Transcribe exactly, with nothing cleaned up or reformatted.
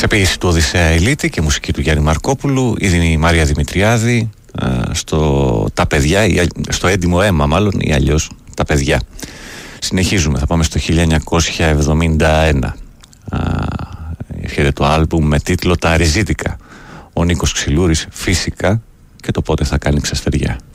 Σε ποίηση του Οδυσσέα Ηλίτη και μουσική του Γιάννη Μαρκόπουλου, η Μαρία Δημητριάδη, στο «Τα παιδιά», στο έντιμο αίμα μάλλον, ή αλλιώς «Τα παιδιά». Συνεχίζουμε, θα πάμε στο χίλια εννιακόσια εβδομήντα ένα. Έρχεται το άλμπουμ με τίτλο «Τα Αριζίτικα». Ο Νίκος Ξυλούρης φυσικά και το «Πότε θα κάνει ξαστεριά».